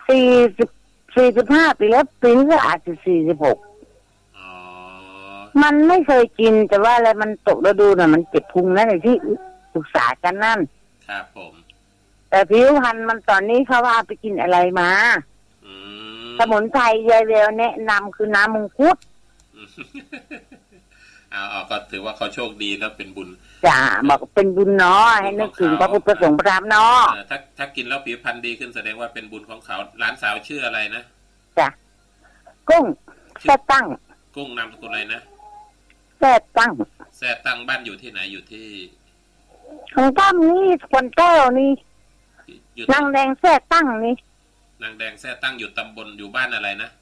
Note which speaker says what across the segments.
Speaker 1: 45 ปีแล้วปีนี้ก็อาจจะ46มันไม่เคยกินแต่ว่าอะไรมันตกฤดูน่ะมันเจ็บพุงนั่นแหละที่ศึกษากันนั่น
Speaker 2: ครับผม
Speaker 1: แต่ผิวพรรณมันตอนนี้เขาว่าไปกินอะไรมาสมุนไพรยายแววแนะนำคือน้ำมังคุด
Speaker 2: เอาก็ถือว่าเขาโชคดีแล้วเป็นบุญ
Speaker 1: จ้าบอกเป็นบุญเนาะให้นึกถึงพระพุทธสงฆ์พระธรรมเนาะ
Speaker 2: ถ้ากินแล้วผิวพรรณดีขึ้นแสดงว่าเป็นบุญของเขาหลานสาวชื่ออะไรนะ
Speaker 1: จ้ะกุ้งแซ่ตั้ง
Speaker 2: กุ้งนามสกุลอะไรนะ
Speaker 1: แซ่ตั้ง
Speaker 2: บ้านอยู่ที่ไหนอยู่ที่
Speaker 1: ของตั้มนี่คนแก้วนี่นางแดงแซ่ตั้งนี่
Speaker 2: นางแดงแซ่ตั้งอยู่ตำบลอยู่บ้านอะไรนะ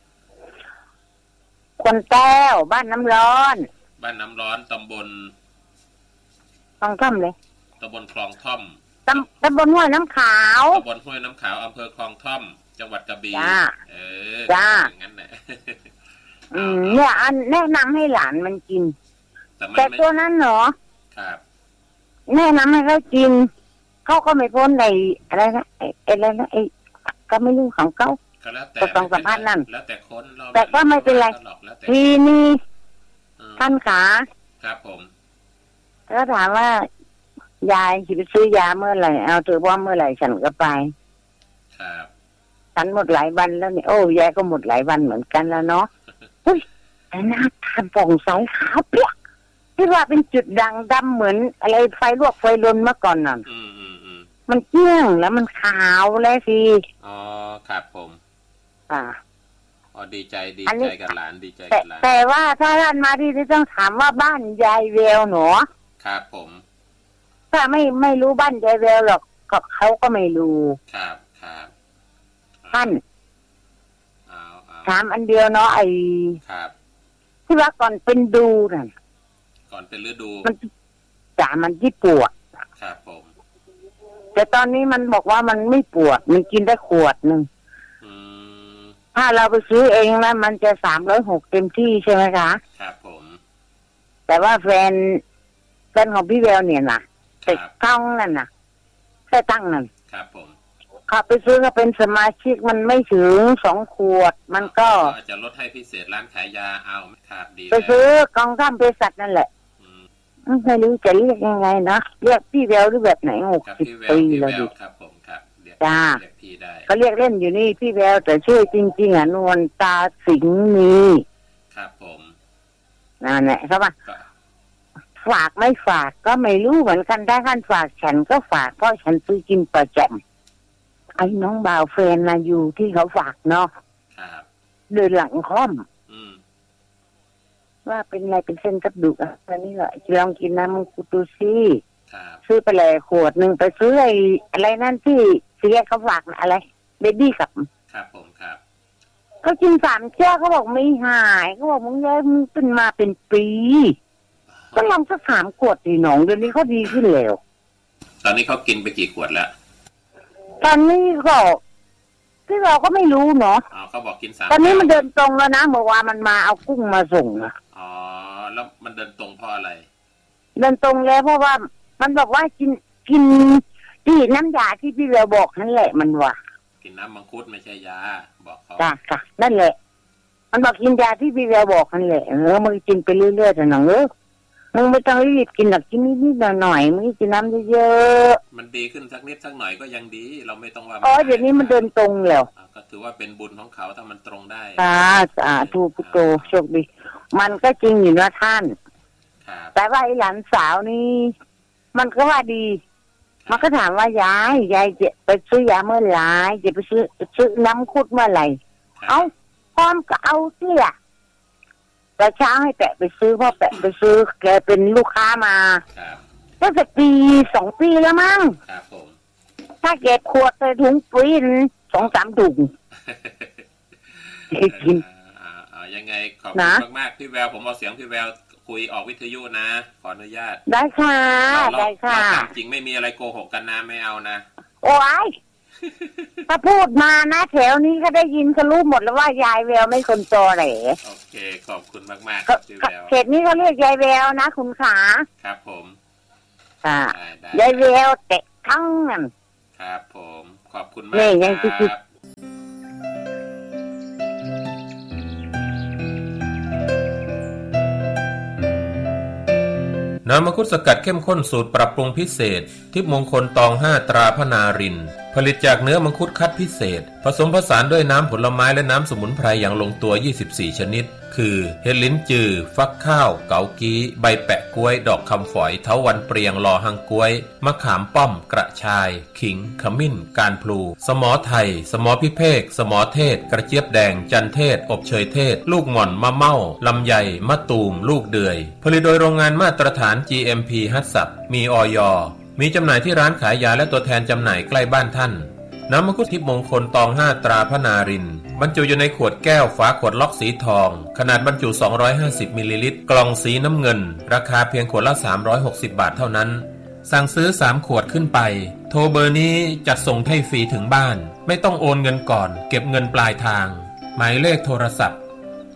Speaker 1: คนแก้วบ้านน้ำร้อน
Speaker 2: ตำบล
Speaker 1: คลองท่อมเลย
Speaker 2: ตำบลคลองท่อม
Speaker 1: ตำบลห้วยน้ำขาว
Speaker 2: อำเภอคลองท่อมจังหวัดกระบี่
Speaker 1: จ้า
Speaker 2: งั้นแหละ
Speaker 1: เนี่ยอันแนะนำให้หลานมันกินแต่ตัวนั้นเหรอ
Speaker 2: ครับ
Speaker 1: แนะนำให้เขากินเขาก็ไม่พ้นในอะไรนะอะไรนะก็ไม่รู้ของเขาก็ต้องสัมภาษณ์นั่น
Speaker 2: แล้วแต่คน
Speaker 1: แต่ก็ไม่เป็นไรทีนี้ท่านขา
Speaker 2: ครับผม
Speaker 1: ก็ถามว่ายายจะไปซื้อยาเมื่อไหร่เอาเธอว่าเมื่อไหร่ฉันก็ไป
Speaker 2: ครับ
Speaker 1: ฉันหมดหลายวันแล้วเนี่ยโอ้ยายก็หมดหลายวันเหมือนกันแล้วเนาะอุ้ยแต่หน้าตาผ่องใสขาวเปียกที่ว่าเป็นจุดด่างดำเหมือนอะไรไฟลวกไฟลนเมื่อก่อนน่ะมันเกี้ยงแล้วมันขาวแล้วสิ
Speaker 2: อ๋อครับผมดีใจกับหลานดีใจกับหลาน
Speaker 1: แต่ว่าถ้าท่านมาที่นี่ต้องถามว่าบ้านยายแววหนู
Speaker 2: ครับผม
Speaker 1: ถ้าไม่รู้บ้านยายแววหรอกก็เขาก็ไม่รู้
Speaker 2: ครับ
Speaker 1: ท่านถามอันเดียวเนาะ
Speaker 2: ครับ
Speaker 1: ที่ว่าก่อนเป็นดูนั่น
Speaker 2: ก่อนเป็นฤดู
Speaker 1: มันที่ปวด
Speaker 2: ครับผม
Speaker 1: แต่ตอนนี้มันบอกว่ามันไม่ปวดมันกินได้ขวดนึงถ้าเราไปซื้อเองนะมันจะ306เต็มที่ใช่ไหมคะ
Speaker 2: ครับผม
Speaker 1: แต่ว่าแฟนของพี่แววเนี่ยนะติดต้องนั่นนะแค่ตั้งนั่น
Speaker 2: ครับผม
Speaker 1: เขาไปซื้อก็เป็นสมาชิกมันไม่ถึง2 ขวดมันก็
Speaker 2: จะลดให้พิเศษร้านขายยาเอาครับดี
Speaker 1: ไปซื้อกองท่าเภสัชนั่นแหละไม่รู้จะเรียกยังไงนะเรียกพี่แววหรือแบบไหน60 ปีแล้วดิ
Speaker 2: ครับผมครับ
Speaker 1: จ้า
Speaker 2: พี่ได้
Speaker 1: เขาเรียกเล่นอยู่นี่พี่แววแต่ชื่อจริงๆนวลตาสิงห์มี
Speaker 2: ครับผม
Speaker 1: นั่นแหละครับว่าฝากไม่ฝากก็ไม่รู้เหมือนกันได้ท่านฝากฉันก็ฝากเพราะฉันซื้อกินประจำไอ้น้องบ่าวแฟนนะอยู่ที่เขาฝากเนาะเดินหลังค่อมว่าเป็นอะไรเป็นเส้นกระดูกอะไรนี่แหละลองกินน้ำมังคุดดูสิซื้อไปเลยขวดนึงไปซื้ออะไรนั่นที่เสียเขาฝากอะไรเบบี้กับ
Speaker 2: ครับผมครับ
Speaker 1: ก็กิน3 แก้วเขาบอกไม่หายเขาบอกมึงเลยมึงเป็นมาเป็นปีก็ลองสัก3 ขวดดิหนองเดี๋ยวนี้เขาดีขึ้นแล้ว
Speaker 2: ตอนนี้เขากินไปกี่ขวดแล้ว
Speaker 1: ตอนนี้ก็ที่เราก็ไม่รู้เนาะ
Speaker 2: เขาบอกกิน3
Speaker 1: ตอนนี้มันเดินตรงแล้วนะเมื่อวานมันมาเอากุ้งมาส่งนะ
Speaker 2: แล้วมันเดินตรงเพราะอะไร
Speaker 1: เดินตรงแล้วเพราะว่ามันบอกว่ากินที่น้ำยาที่พี่เราบอกนั่นแหละมันว่า
Speaker 2: กินน้ำมังคุดไม่ใช่ยาบอกเขา
Speaker 1: จ้ะนั่นแหละมันบอกกินยาที่พี่เราบอกนั่นแหละมึงกินไปเรื่อยๆแต่หนังมึงไม่ต้องรีบกินหรอกกินนิดๆหน่อยๆมึงกินน้ำเยอะ
Speaker 2: ๆมันดีขึ้นสักนิดสักหน่อยก็ยังดีเราไม่ต้องว่า
Speaker 1: เดี๋ยวนี้มันเดินตรงแล้ว
Speaker 2: ก็ถือว่าเป็นบุญของเขาถ้ามันตรงได้
Speaker 1: ถูกพุทโธโชคดีมันก็จริงอยู่นะท่านแต่ว่าไอ้หลานสาวนี่มันก็ว่าดีมันก็ถามว่ายายจะไปซื้อยาเมื่อไหร่จะไปซื้อน้ำคุดเมื่อไหร่เอาพร้อมก็เอาสิล่ะแต่เช้าให้แปะไปซื้อเพราะแปะไปซื้อแกเป็นลูกค้ามาตั้งแต่ปี2 ปีแล้วมั้งถ้าแกขวดใส่ถุงปุ๋ย2-3 ถุงกิน
Speaker 2: ยังไงขอบคุณมากๆพี่แววผมเอาเสียงพี่แววคุยออกวิทยุนะขออนุญาต
Speaker 1: ได้ค่ะได้ค่ะ
Speaker 2: จริงไม่มีอะไรโกหกกันนะไม่เอานะ
Speaker 1: โอ้ยถ้าพูดมานะแถวนี้ก็ได้ยินก็รู้หมดแล้วว่ายายแววไม่คนโตแหละ
Speaker 2: โอเคขอบคุณมากๆพี่แวว
Speaker 1: เขตนี้เขาเรียกยายแววนะคุณขา
Speaker 2: ครับผม
Speaker 1: ค่ะยายแววเตะทั้งนั้น
Speaker 2: ครับผมขอบคุณมากครับน้ำมังคุดสกัดเข้มข้นสูตรปรับปรุงพิเศษทิพย์มงคลตอง5ตราพนารินผลิตจากเนื้อมังคุดคัดพิเศษผสมผสานด้วยน้ำผลไม้และน้ำสมุนไพรอย่างลงตัว24ชนิดคือเห็ดลิ้นจือฟักข้าวเกากี้ใบแปะกล้วยดอกคำฝอยเถาวัลย์เปรียงลอหังกล้วยมะขามป้อมกระชายขิงขมิ้นการพลูสมอไทยสมอพิเภกสมอเทศกระเจี๊ยบแดงจันเทศอบเชยเทศลูกหม่อนมะเม่าลำไยมะตูมลูกเดือยผลิตโดยโรงงานมาตรฐาน GMP ฮัตสับมีอย.มีจำหน่ายที่ร้านขายยาและตัวแทนจำหน่ายใกล้บ้านท่านน้ำมังคุดทิพย์มงคลตอง5ตราพนารินบรรจุอยู่ในขวดแก้วฝาขวดล็อกสีทองขนาดบรรจุ250มิลลิลิตรกล่องสีน้ำเงินราคาเพียงขวดละ360บาทเท่านั้นสั่งซื้อ3ขวดขึ้นไปโทรเบอร์นี้จัดส่งให้ฟรีถึงบ้านไม่ต้องโอนเงินก่อนเก็บเงินปลายทางหมายเลขโทรศัพท์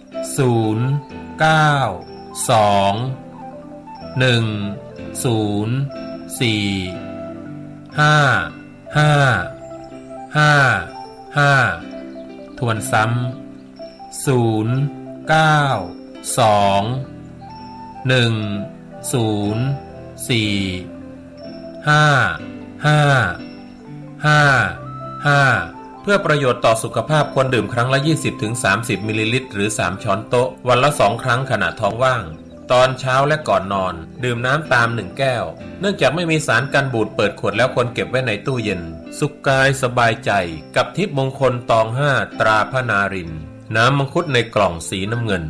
Speaker 2: 092-104-5555ทวนซ้ำ092-104-5555เพื่อประโยชน์ต่อสุขภาพควรดื่มครั้งละ 20-30 มิลลิลิตรหรือ3ช้อนโต๊ะวันละ2ครั้งขณะท้องว่างตอนเช้าและก่อนนอนดื่มน้ำตาม1แก้วเนื่องจากไม่มีสารกันบูดเปิดขวดแล้วควรเก็บไว้ในตู้เย็นสุขกายสบายใจกับทิพย์มงคลตอง5ตราพนารินน้ำมังคุดในกล่องสีน้ำเงิน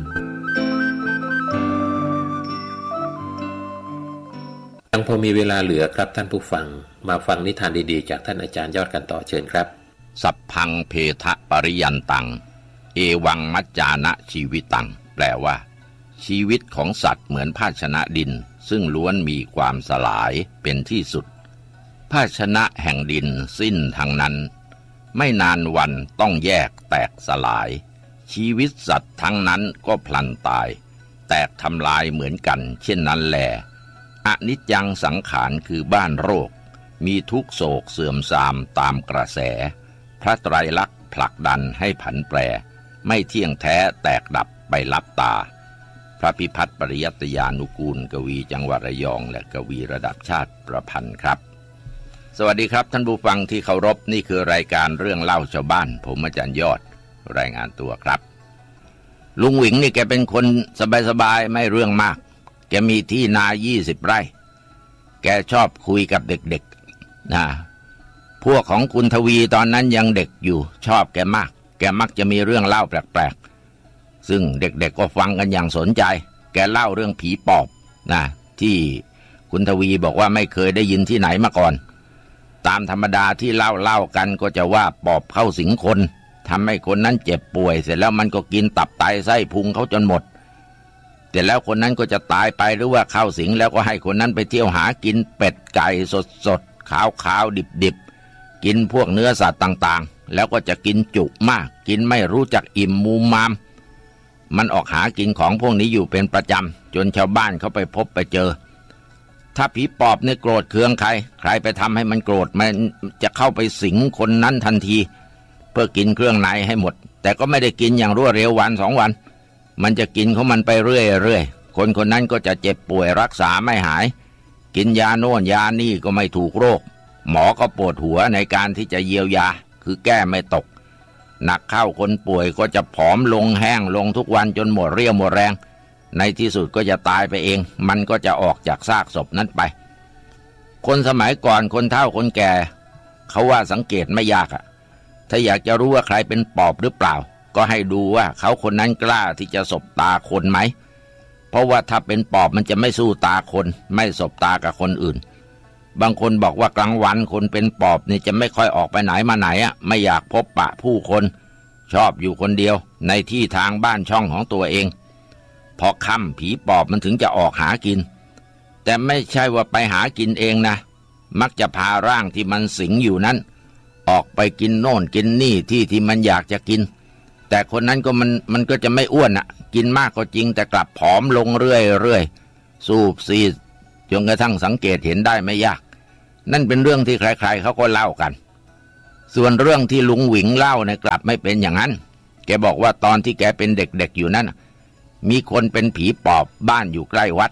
Speaker 2: ยังพอมีเวลาเหลือครับท่านผู้ฟังมาฟังนิทานดีๆจากท่านอาจารย์ยอดกันต่อเชิญครับ
Speaker 3: สัพพังเพทะปริยันตังเอวังมัจจานะชีวิตังแปลว่าชีวิตของสัตว์เหมือนภาชนะดินซึ่งล้วนมีความสลายเป็นที่สุดภาชนะแห่งดินสิ้นทั้งนั้นไม่นานวันต้องแยกแตกสลายชีวิตสัตว์ทั้งนั้นก็พลันตายแตกทำลายเหมือนกันเช่นนั้นแลอนิจจังสังขารคือบ้านโรคมีทุกโศกเสื่อมทรามตามกระแสพระไตรลักษณ์ผลักดันให้ผันแปรไม่เที่ยงแท้แตกดับไปลับตาพระพิพัฒน์ปริยัตยานุกูลกวีจังหวัดระยองและกวีระดับชาติประพันธ์ครับสวัสดีครับท่านผู้ฟังที่เคารพนี่คือรายการเรื่องเล่าชาวบ้านผมอาจารย์ยอดรายงานตัวครับลุงหวิงนี่แกเป็นคนสบายๆไม่เรื่องมากแกมีที่นา20 ไร่แกชอบคุยกับเด็กๆนะพวกของคุณทวีตอนนั้นยังเด็กอยู่ชอบแกมากแกมักจะมีเรื่องเล่าแปลกๆซึ่งเด็กๆก็ฟังกันอย่างสนใจแกเล่าเรื่องผีปอบนะที่คุณทวีบอกว่าไม่เคยได้ยินที่ไหนมาก่อนตามธรรมดาที่เล่ากันก็จะว่าปอบเข้าสิงคนทำให้คนนั้นเจ็บป่วยเสร็จแล้วมันก็กินตับไตไส้พุงเขาจนหมดแต่แล้วคนนั้นก็จะตายไปหรือว่าเข้าสิงแล้วก็ให้คนนั้นไปเที่ยวหากินเป็ดไก่สดขาวดิบกินพวกเนื้อสัตว์ต่างๆแล้วก็จะกินจุมากกินไม่รู้จักอิ่มมูมามมันออกหากินของพวกนี้อยู่เป็นประจำจนชาวบ้านเขาไปพบไปเจอถ้าผีปอบเนี่ยโกรธเคืองใครไปทำให้มันโกรธมันจะเข้าไปสิงคนนั้นทันทีเพื่อกินเครื่องในให้หมดแต่ก็ไม่ได้กินอย่างรวดเร็ววัน2 วันมันจะกินของมันไปเรื่อยคนนั้นก็จะเจ็บป่วยรักษาไม่หายกินยาโน่นยานี่ก็ไม่ถูกโรคหมอก็ปวดหัวในการที่จะเยียวยาคือแก้ไม่ตกหนักเข้าคนป่วยก็จะผอมลงแห้งลงทุกวันจนหมดเรี่ยวหมดแรงในที่สุดก็จะตายไปเองมันก็จะออกจากซากศพนั้นไปคนสมัยก่อนคนเฒ่าคนแก่เขาว่าสังเกตไม่ยากอะถ้าอยากจะรู้ว่าใครเป็นปอบหรือเปล่าก็ให้ดูว่าเขาคนนั้นกล้าที่จะสบตาคนไหมเพราะว่าถ้าเป็นปอบมันจะไม่สู้ตาคนไม่สบตากับคนอื่นบางคนบอกว่ากลางวันคนเป็นปอบนี่จะไม่ค่อยออกไปไหนมาไหนอะไม่อยากพบปะผู้คนชอบอยู่คนเดียวในที่ทางบ้านช่องของตัวเองพอค่ำผีปอบมันถึงจะออกหากินแต่ไม่ใช่ว่าไปหากินเองนะมักจะพาร่างที่มันสิงอยู่นั้นออกไปกินโน่นกินนี่ที่มันอยากจะกินแต่คนนั้นก็มันก็จะไม่อ้วนอ่ะกินมากก็จริงแต่กลับผอมลงเรื่อยสูบซีดจนกระทั่งสังเกตเห็นได้ไม่ยากนั่นเป็นเรื่องที่ใครๆเขาก็เล่ากันส่วนเรื่องที่ลุงหวิงเล่าเนี่ยกลับไม่เป็นอย่างนั้นแกบอกว่าตอนที่แกเป็นเด็กๆอยู่นั้นมีคนเป็นผีปอบบ้านอยู่ใกล้วัดไป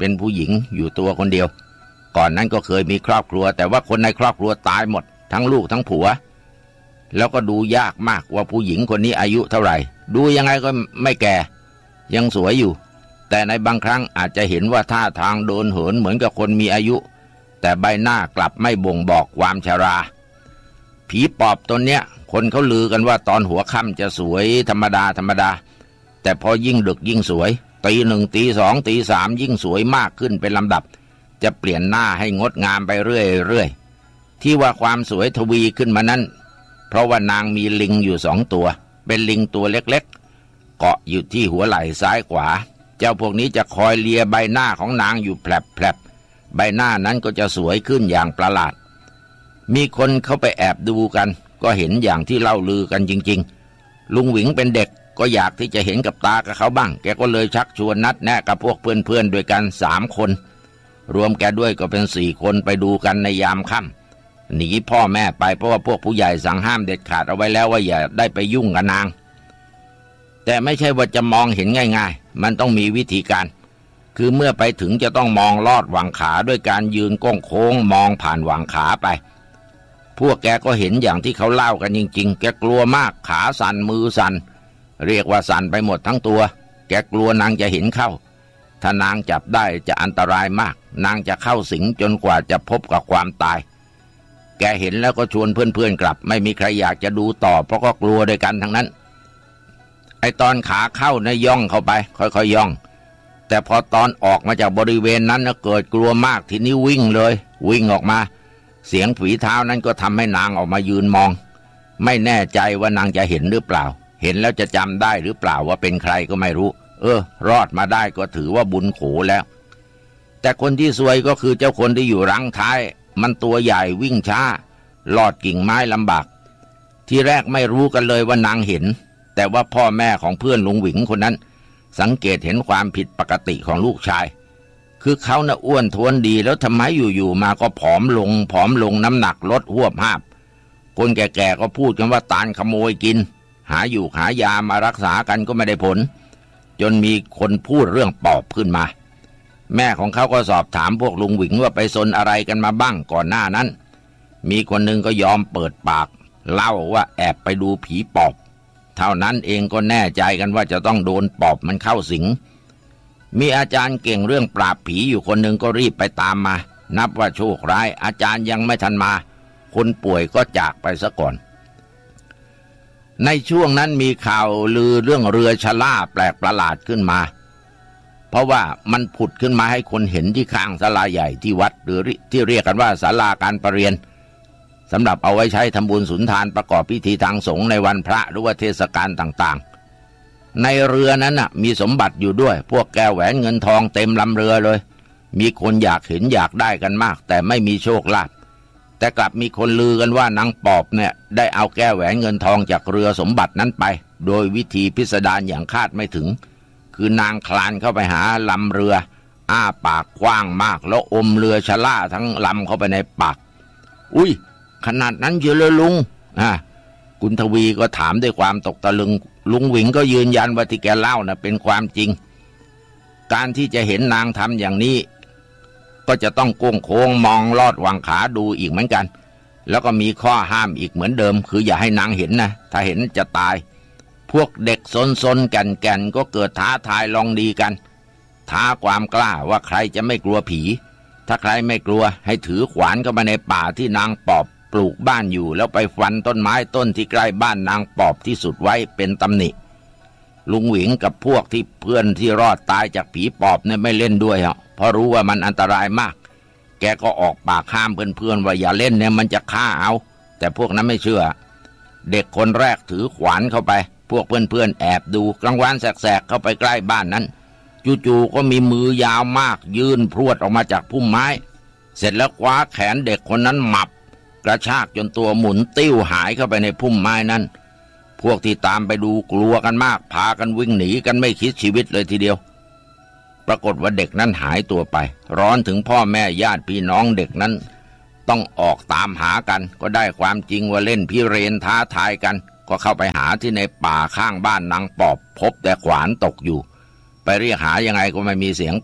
Speaker 3: เป็นผู้หญิงอยู่ตัวคนเดียวก่อนนั้นก็เคยมีครอบครัวแต่ว่าคนในครอบครัวตายหมดทั้งลูกทั้งผัวแล้วก็ดูยากมากว่าผู้หญิงคนนี้อายุเท่าไหร่ดูยังไงก็ไม่แก่ยังสวยอยู่แต่ในบางครั้งอาจจะเห็นว่าท่าทางเดินเหินเหมือนกับคนมีอายุแต่ใบหน้ากลับไม่บ่งบอกความชราผีปอบตนเนี้ยคนเขาลือกันว่าตอนหัวค่ำจะสวยธรรมดาแต่พอยิ่งดึกยิ่งสวยตีหนึ่งตีสองตีสามยิ่งสวยมากขึ้นเป็นลำดับจะเปลี่ยนหน้าให้งดงามไปเรื่อยที่ว่าความสวยทวีขึ้นมานั้นเพราะว่านางมีลิงอยู่2 ตัวเป็นลิงตัวเล็กๆเกาะอยู่ที่หัวไหล่ซ้ายขวาเจ้าพวกนี้จะคอยเลียใบหน้าของนางอยู่แผลบใบหน้านั้นก็จะสวยขึ้นอย่างประหลาดมีคนเข้าไปแอบดูกันก็เห็นอย่างที่เล่าลือกันจริงๆลุงหวิงเป็นเด็กก็อยากที่จะเห็นกับตากับเขาบ้างแกก็เลยชักชวนนัดแนะกับพวกเพื่อนๆด้วยกัน3 คนรวมแกด้วยก็เป็น4 คนไปดูกันในยามค่ำหนีพ่อแม่ไปเพราะว่าพวกผู้ใหญ่สั่งห้ามเด็ดขาดเอาไว้แล้วว่าอย่าได้ไปยุ่งกับนางแต่ไม่ใช่ว่าจะมองเห็นง่ายๆมันต้องมีวิธีการคือเมื่อไปถึงจะต้องมองลอดหว่างขาด้วยการยืนโค้งมองผ่านหว่างขาไปพวกแกก็เห็นอย่างที่เขาเล่ากันจริงๆแกกลัวมากขาสั่นมือสั่นเรียกว่าสั่นไปหมดทั้งตัวแกกลัวนางจะเห็นเข้าถ้านางจับได้จะอันตรายมากนางจะเข้าสิงจนกว่าจะพบกับความตายแกเห็นแล้วก็ชวนเพื่อนๆกลับไม่มีใครอยากจะดูต่อเพราะก็กลัวด้วยกันทั้งนั้นไอตอนขาเข้านะย่องเข้าไปค่อยๆย่องแต่พอตอนออกมาจากบริเวณนั้นนะเกิดกลัวมากทีนี้วิ่งเลยวิ่งออกมาเสียงฝีเท้านั้นก็ทำให้นางออกมายืนมองไม่แน่ใจว่านางจะเห็นหรือเปล่าเห็นแล้วจะจำได้หรือเปล่าว่าเป็นใครก็ไม่รู้รอดมาได้ก็ถือว่าบุญโขแล้วแต่คนที่ซวยก็คือเจ้าคนที่อยู่รังท้ายมันตัวใหญ่วิ่งช้าลอดกิ่งไม้ลำบากที่แรกไม่รู้กันเลยว่านางเห็นแต่ว่าพ่อแม่ของเพื่อนลุงหวิงคนนั้นสังเกตเห็นความผิดปกติของลูกชายคือเขาน่ะอ้วนท้วนดีแล้วทำไมอยู่ๆมาก็ผอมลงน้ำหนักลดหวบหาบคนแก่ๆก็พูดกันว่าตาลขโมยกินหายามารักษากันก็ไม่ได้ผลจนมีคนพูดเรื่องปอบขึ้นมาแม่ของเขาก็สอบถามพวกลุงหวิงว่าไปซนอะไรกันมาบ้างก่อนหน้านั้นมีคนหนึ่งก็ยอมเปิดปากเล่าว่าแอบไปดูผีปอบเท่านั้นเองก็แน่ใจกันว่าจะต้องโดนปอบมันเข้าสิงมีอาจารย์เก่งเรื่องปราบผีอยู่คนหนึ่งก็รีบไปตามมานับว่าโชคร้ายอาจารย์ยังไม่ทันมาคนป่วยก็จากไปซะก่อนในช่วงนั้นมีข่าวลือเรื่องเรือชะล่าแปลกประหลาดขึ้นมาเพราะว่ามันผุดขึ้นมาให้คนเห็นที่ข้างศาลาใหญ่ที่วัดหรือที่เรียกกันว่าศาลาการประเรียนสำหรับเอาไว้ใช้ทำบุญสุนทานประกอบพิธีทางสงฆ์ในวันพระหรือว่าเทศกาลต่างๆในเรือนั้นมีสมบัติอยู่ด้วยพวกแก้วแหวนเงินทองเต็มลำเรือเลยมีคนอยากเห็นอยากได้กันมากแต่ไม่มีโชคลาภแต่กลับมีคนลือกันว่านางปอบเนี่ยได้เอาแก้วแหวนเงินทองจากเรือสมบัตินั้นไปโดยวิธีพิสดารอย่างคาดไม่ถึงคือนางคลานเข้าไปหาลำเรืออ้าปากกว้างมากแล้วอมเรือชะล่าทั้งลำเข้าไปในปากอุ้ยขนาดนั้นเยอะเลยลุงคุณทวีก็ถามด้วยความตกตะลึงลุงหวิงก็ยืนยันว่าที่แกเล่านะเป็นความจริงการที่จะเห็นนางทำอย่างนี้ก็จะต้องโค้งมองลอดวางขาดูอีกเหมือนกันแล้วก็มีข้อห้ามอีกเหมือนเดิมคืออย่าให้นางเห็นนะถ้าเห็นจะตายพวกเด็กซนแก่นก็เกิดท้าทายลองดีกันท้าความกล้าว่าใครจะไม่กลัวผีถ้าใครไม่กลัวให้ถือขวานเข้ามาในป่าที่นางปอบปลูกบ้านอยู่แล้วไปฟันต้นไม้ต้นที่ใกล้บ้านนางปอบที่สุดไว้เป็นตำหนิลุงหวิงกับพวกที่เพื่อนที่รอดตายจากผีปอบเนี่ยไม่เล่นด้วยเพราะรู้ว่ามันอันตรายมากแกก็ออกปากห้ามเพื่อนๆว่าอย่าเล่นเนี่ยมันจะฆ่าเอาแต่พวกนั้นไม่เชื่อเด็กคนแรกถือขวานเข้าไปพวกเพื่อนๆแอบดูกลางวันแสกๆเข้าไปใกล้บ้านนั้นจู่ๆก็มีมือยาวมากยื่นพรวดออกมาจากพุ่มไม้เสร็จแล้วคว้าแขนเด็กคนนั้นหมับกระชากจนตัวหมุนติ้วหายเข้าไปในพุ่มไม้นั้นพวกที่ตามไปดูกลัวกันมากพากันวิ่งหนีกันไม่คิดชีวิตเลยทีเดียวปรากฏว่าเด็กนั้นหายตัวไปร้อนถึงพ่อแม่ญาติพี่น้องเด็กนั้นต้องออกตามหากันก็ได้ความจริงว่าเล่นพิเรนท้าทายกันก็เข้าไปหาที่ในป่าข้างบ้านนางปอบพบแต่ขวานตกอยู่ไปเรียกหายังไงก็ไม่มีเสียงตอบ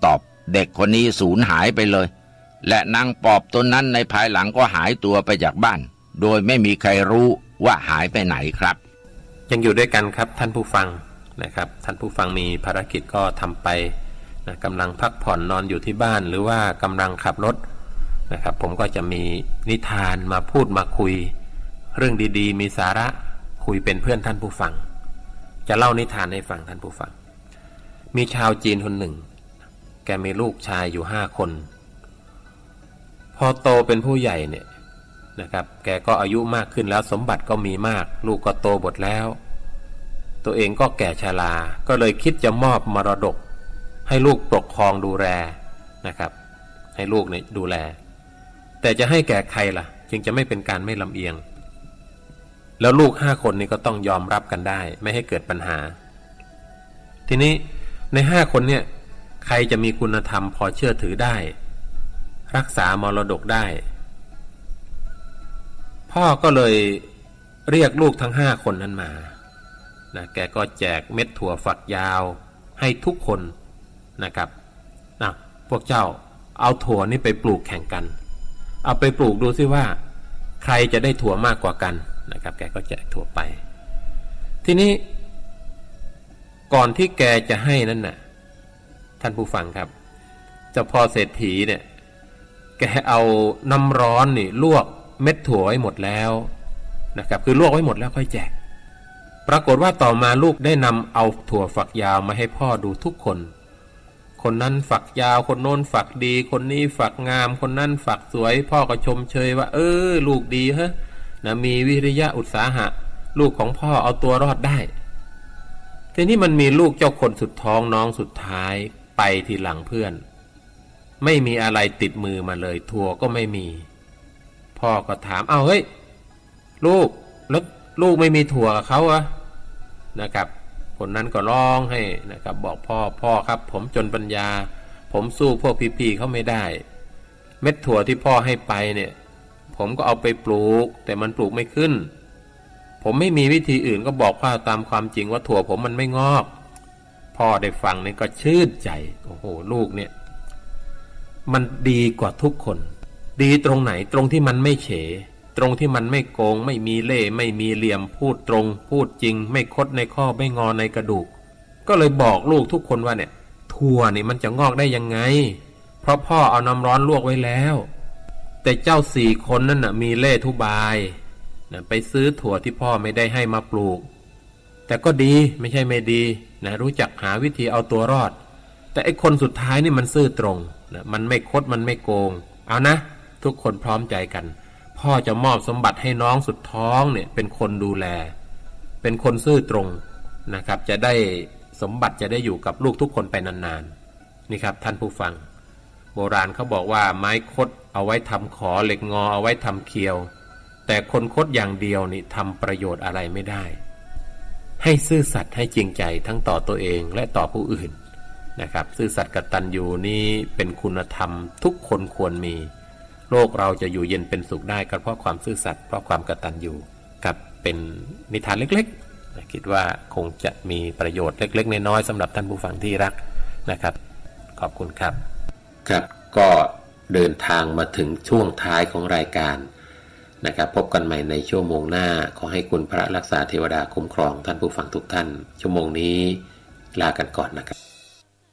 Speaker 3: เด็กคนนี้สูญหายไปเลยและนางปอบตนนั้นในภายหลังก็หายตัวไปจากบ้านโดยไม่มีใครรู้ว่าหายไปไหนครับ
Speaker 2: ยังอยู่ด้วยกันครับท่านผู้ฟังนะครับท่านผู้ฟังมีภารกิจก็ทำไปนะกำลังพักผ่อนนอนอยู่ที่บ้านหรือว่ากำลังขับรถนะครับผมก็จะมีนิทานมาพูดมาคุยเรื่องดีๆมีสาระคุยเป็นเพื่อนท่านผู้ฟังจะเล่านิทานให้ฟังท่านผู้ฟังมีชาวจีนคนหนึ่งแกมีลูกชายอยู่5 คนพอโตเป็นผู้ใหญ่เนี่ยนะครับแกก็อายุมากขึ้นแล้วสมบัติก็มีมากลูกก็โตหมดแล้วตัวเองก็แก่ชราก็เลยคิดจะมอบมรดกให้ลูกปกครองดูแลนะครับให้ลูกเนี่ยดูแลแต่จะให้แก่ใครล่ะจึงจะไม่เป็นการไม่ลำเอียงแล้วลูก5 คนนี้ก็ต้องยอมรับกันได้ไม่ให้เกิดปัญหาทีนี้ใน5 คนเนี่ยใครจะมีคุณธรรมพอเชื่อถือได้รักษามรดกได้พ่อก็เลยเรียกลูกทั้ง5 คนนั้นมานะแกก็แจกเม็ดถั่วฝักยาวให้ทุกคนนะครับพวกเจ้าเอาถั่วนี่ไปปลูกแข่งกันเอาไปปลูกดูซิว่าใครจะได้ถั่วมากกว่ากันนะครับแกก็แจกถั่วไปทีนี้ก่อนที่แกจะให้นั้นน่ะท่านผู้ฟังครับเจ้าพ่อเศรษฐีเนี่ยแกเอาน้ำร้อนนี่ลวกเม็ดถั่วไว้หมดแล้วนะครับคือลวกไว้หมดแล้วค่อยแจกปรากฏว่าต่อมาลูกได้นำเอาถั่วฝักยาวมาให้พ่อดูทุกคนคนนั้นฝักยาวคนโน้นฝักดีคนนี้ฝักงามคนนั้นฝักสวยพ่อก็ชมเชยว่าลูกดีฮะนะมีวิริยะอุตสาหะลูกของพ่อเอาตัวรอดได้ทีนี้มันมีลูกเจ้าคนสุดท้องน้องสุดท้ายไปทีหลังเพื่อนไม่มีอะไรติดมือมาเลยถั่วก็ไม่มีพ่อก็ถามเฮ้ยลูกแล้วลูกไม่มีถั่วกับเขาอะนะครับคนนั้นก็ร้องให้นะครับบอกพ่อครับผมจนปัญญาผมสู้พวกพี่ๆเขาไม่ได้เม็ดถั่วที่พ่อให้ไปเนี่ยผมก็เอาไปปลูกแต่มันปลูกไม่ขึ้นผมไม่มีวิธีอื่นก็บอกพ่อตามความจริงว่าถั่วผมมันไม่งอกพ่อได้ฟังนี่ก็ชื่นใจโอ้โหลูกเนี่ยมันดีกว่าทุกคนดีตรงไหนตรงที่มันไม่เฉตรงที่มันไม่โกงไม่มีเล่ห์ไม่มีเหลี่ยมพูดตรงพูดจริงไม่คดในข้อไม่งอในกระดูกก็เลยบอกลูกทุกคนว่าเนี่ยถั่วนี่มันจะงอกได้ยังไงเพราะพ่อเอาน้ำร้อนลวกไว้แล้วแต่เจ้า4 คนนั่นน่ะมีเล่ห์ทุบายนะไปซื้อถั่วที่พ่อไม่ได้ให้มาปลูกแต่ก็ดีไม่ใช่ไม่ดีนะรู้จักหาวิธีเอาตัวรอดแต่ไอ้คนสุดท้ายนี่มันซื่อตรงนะมันไม่คดมันไม่โกงเอานะทุกคนพร้อมใจกันพ่อจะมอบสมบัติให้น้องสุดท้องเนี่ยเป็นคนดูแลเป็นคนซื่อตรงนะครับจะได้สมบัติจะได้อยู่กับลูกทุกคนไปนานๆนี่ครับท่านผู้ฟังโบราณเขาบอกว่าไม้คดเอาไว้ทำขอเหล็กงอเอาไว้ทำเคียวแต่คนคดอย่างเดียวนี่ทำประโยชน์อะไรไม่ได้ให้ซื่อสัตย์ให้จริงใจทั้งต่อตัวเองและต่อผู้อื่นนะครับซื่อสัตย์กตัญญูนี่เป็นคุณธรรมทุกคนควรมีโลกเราจะอยู่เย็นเป็นสุขได้ก็เพราะความซื่อสัตย์เพราะความกตัญญูกับเป็นนิทานเล็กๆคิดว่าคงจะมีประโยชน์เล็กๆน้อยๆสำหรับท่านผู้ฟังที่รักนะครับขอบคุณครับครับก็เดินทางมาถึงช่วงท้ายของรายการนะครับพบกันใหม่ในชั่วโมงหน้าขอให้คุณพระรักษาเทวดาคุ้มครองท่านผู้ฟังทุกท่านชั่วโมงนี้ลากันก่อนนะครับ